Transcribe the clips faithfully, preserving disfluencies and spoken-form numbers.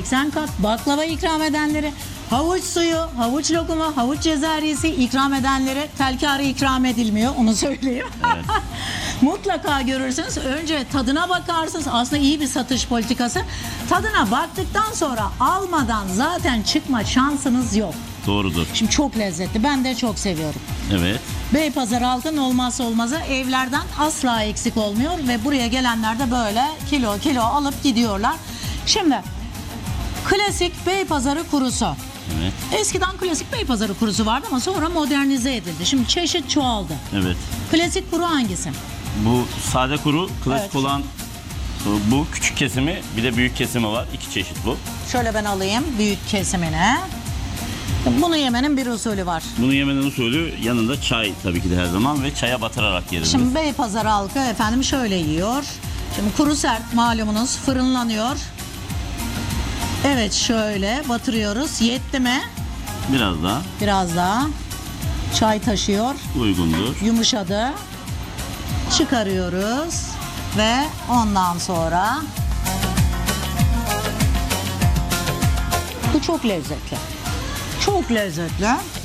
seksen kat baklava ikram edenleri, havuç suyu, havuç lokumu, havuç cezeriyesi ikram edenlere telkari ikram edilmiyor, onu söyleyeyim. Evet. Mutlaka görürsünüz. Önce tadına bakarsınız. Aslında iyi bir satış politikası. Tadına baktıktan sonra almadan zaten çıkma şansınız yok. Doğrudur. Şimdi çok lezzetli. Ben de çok seviyorum. Evet. Beypazarı halkın olmazsa olmazı, evlerden asla eksik olmuyor ve buraya gelenler de böyle kilo kilo alıp gidiyorlar. Şimdi klasik Beypazarı kurusu. Evet. Eskiden klasik Beypazarı kurusu vardı ama sonra modernize edildi. Şimdi çeşit çoğaldı. Evet. Klasik kuru hangisi? Bu sade kuru, klasik Evet. olan e, bu küçük kesimi, bir de büyük kesimi var. İki çeşit bu. Şöyle ben alayım büyük kesimine. Bunu yemenin bir usulü var. Bunu yemenin usulü yanında çay tabii ki de her zaman ve çaya batırarak yeriz. Şimdi Beypazarı halkı efendim şöyle yiyor. Şimdi kuru sert malumunuz fırınlanıyor. Evet şöyle batırıyoruz. Yetti mi? Biraz daha Biraz daha. Çay taşıyor. uygundur. Yumuşadı. Çıkarıyoruz. Ve ondan sonra bu çok lezzetli. Çok lezzetli.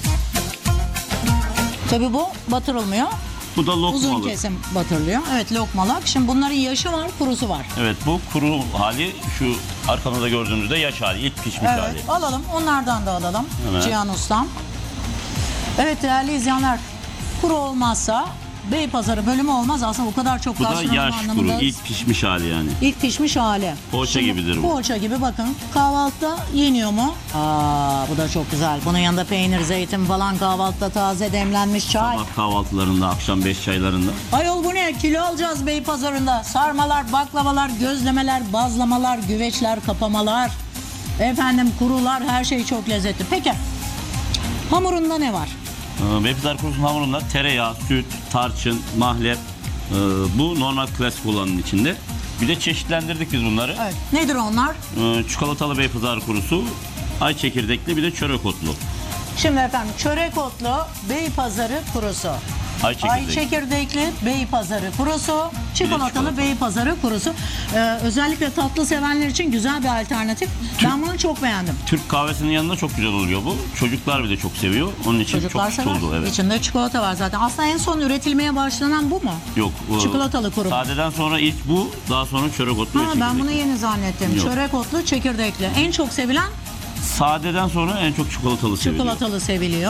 Tabii bu batırılmıyor. Bu da Uzun lokmalı. kesim batırılıyor. Evet lokmalak. Şimdi bunların yaşı var, kurusu var. Evet, bu kuru hali, şu arkamızda gördüğünüzde yaş hali, ilk pişmiş Evet, hali. alalım. Onlardan da alalım. Evet. Cihan Ustam. Evet değerli izleyenler, kuru olmazsa Beypazarı bölümü olmaz. Aslında o kadar çok Bu da gastronomi yaş kuru, anlamında ilk pişmiş hali yani. ilk pişmiş hali. Poğaça Şimdi gibidir bu. Poğaça gibi bakın. Kahvaltıda yeniyor mu? Aa, bu da çok güzel. Bunun yanında peynir, zeytin falan, kahvaltıda taze demlenmiş çay. Sabah kahvaltılarında, akşam beş çaylarında. Ayol bu ne? Kilo alacağız Beypazarı'nda. Sarmalar, baklavalar, gözlemeler, bazlamalar, güveçler, kapamalar. Efendim kurular, her şey çok lezzetli. Peki hamurunda ne var? Beypazarı kurusunun hamurunda tereyağı, süt, tarçın, mahlep, e, bu normal klasik olanın içinde. Bir de çeşitlendirdik biz bunları. Evet. Nedir onlar? E, Çikolatalı Beypazarı kurusu, ay çekirdekli, bir de çörek otlu. Şimdi efendim çörek otlu Beypazarı kurusu. Ay çekirdekli. Ay çekirdekli Beypazarı kurusu, çikolatalı çikolata. Beypazarı kurusu. Ee, özellikle tatlı sevenler için güzel bir alternatif. Ben bunu çok beğendim. Türk kahvesinin yanında çok güzel oluyor bu. Çocuklar bir de çok seviyor. Onun için Çocuklar çok sever. tutuldu. Evet. İçinde çikolata var zaten. Aslında en son üretilmeye başlanan bu mu? Yok. o- Çikolatalı kuru. Sadeden sonra ilk bu, daha sonra çörek otlu ve Ha, ben çekirdekli. bunu yeni zannettim. Yok. Çörek otlu, çekirdekli. En çok sevilen Sadeden sonra en çok çikolatalı seviliyor. çikolatalı seviliyor.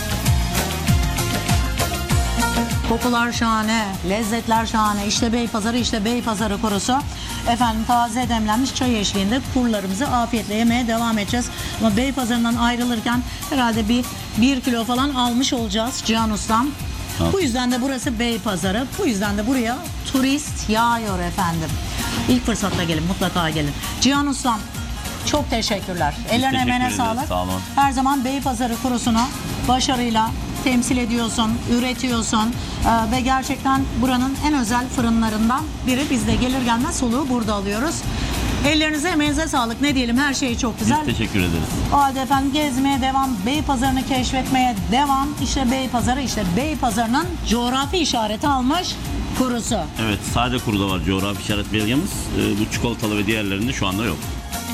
Kokular şahane, lezzetler şahane. İşte Beypazarı, işte Beypazarı kurusu. Efendim taze demlenmiş çay eşliğinde kurlarımızı afiyetle yemeye devam edeceğiz. Ama Beypazarı'ndan ayrılırken herhalde bir, bir kilo falan almış olacağız Cihan Ustam. Evet. Bu yüzden de burası Beypazarı. Bu yüzden de buraya turist yağıyor efendim. İlk fırsatta gelin, mutlaka gelin. Cihan Ustam, çok teşekkürler. Ellerine teşekkür emeğine ederiz, sağlık. sağ olun. Her zaman Beypazarı kurusunu başarıyla temsil ediyorsun, üretiyorsun Ee, ve gerçekten buranın en özel fırınlarından biri. Biz de gelir gelmez soluğu burada alıyoruz. Ellerinize emeğinize sağlık. Ne diyelim, her şey çok Biz güzel. teşekkür ederiz. O halde efendim gezmeye devam, Beypazarı'nı keşfetmeye devam. İşte Beypazarı, işte Beypazarı'nın coğrafi işareti almış kurusu. Evet, sade kuru da var coğrafi işaret belgemiz. Ee, bu çikolatalı ve diğerlerinde şu anda yok.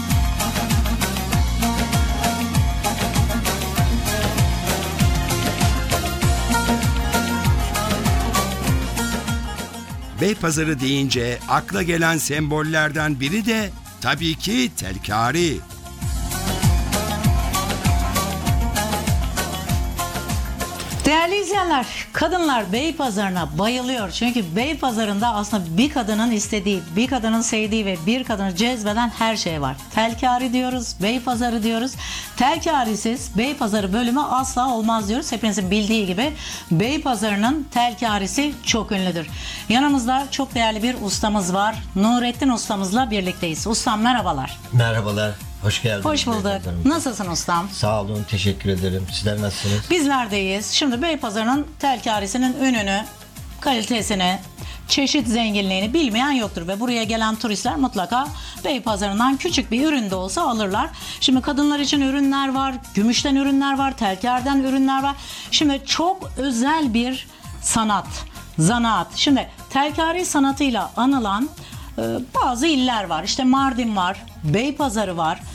Beypazarı deyince akla gelen sembollerden biri de tabii ki telkari. Değerli izleyenler, kadınlar Beypazarı'na bayılıyor. Çünkü Beypazarı'nda aslında bir kadının istediği, bir kadının sevdiği ve bir kadını cezbeden her şey var. Telkari diyoruz, Beypazarı diyoruz. Telkarisiz Beypazarı bölümü asla olmaz diyoruz. Hepinizin bildiği gibi Beypazarı'nın telkarisi çok ünlüdür. Yanımızda çok değerli bir ustamız var. Nurettin ustamızla birlikteyiz. Ustam merhabalar. Merhabalar, hoş geldiniz. Hoş bulduk. Beypazarı'na. Nasılsın ustam? Sağ olun, teşekkür ederim. Sizler nasılsınız? Bizlerdeyiz. Şimdi Beypazarı'nın telkarisinin ününü, kalitesini, çeşit zenginliğini bilmeyen yoktur ve buraya gelen turistler mutlaka Beypazarı'ndan küçük bir ürün de olsa alırlar. Şimdi kadınlar için ürünler var, gümüşten ürünler var, telkardan ürünler var. Şimdi çok özel bir sanat, zanaat. Şimdi telkari sanatıyla anılan e, bazı iller var. İşte Mardin var, Beypazarı var.